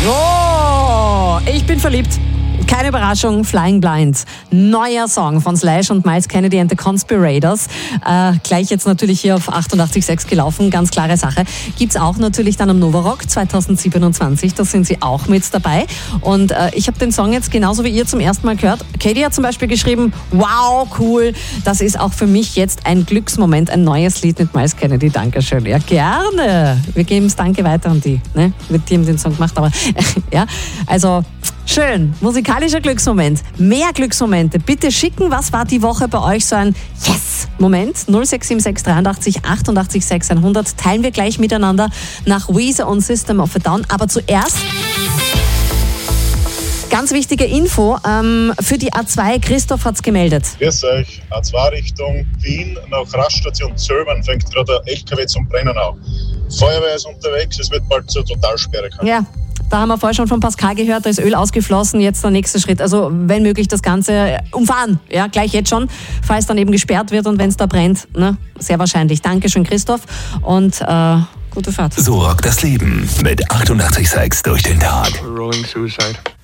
Oh, ich bin verliebt. Keine Überraschung, Flying Blind. Neuer Song von Slash und Myles Kennedy and the Conspirators. Gleich jetzt natürlich hier auf 88.6 gelaufen, ganz klare Sache. Gibt's auch natürlich dann am Novarock 2027, da sind sie auch mit dabei. Und ich habe den Song jetzt genauso wie ihr zum ersten Mal gehört. Katie hat zum Beispiel geschrieben, wow, cool, das ist auch für mich jetzt ein Glücksmoment, ein neues Lied mit Myles Kennedy. Dankeschön. Ja, gerne. Wir geben es Danke weiter an die, ne? Die haben den Song gemacht, aber ja, also schön, musikalischer Glücksmoment. Mehr Glücksmomente bitte schicken. Was war die Woche bei euch so ein Yes-Moment? 0676 83 88 600 teilen wir gleich miteinander nach Weezer und System of a Down. Aber zuerst ganz wichtige Info für die A2. Christoph hat's gemeldet. Grüß euch. A2 Richtung Wien nach Raststation Zöbern fängt gerade der LKW zum Brennen an. Feuerwehr ist unterwegs, es wird bald zur Totalsperre kommen. Ja. Da haben wir vorher schon von Pascal gehört, da ist Öl ausgeflossen, jetzt der nächste Schritt. Also wenn möglich das Ganze umfahren, ja, gleich jetzt schon, falls dann eben gesperrt wird und wenn es da brennt, ne, sehr wahrscheinlich. Dankeschön, Christoph, und gute Fahrt. So rockt das Leben mit 88.6 durch den Tag. Rolling Suicide.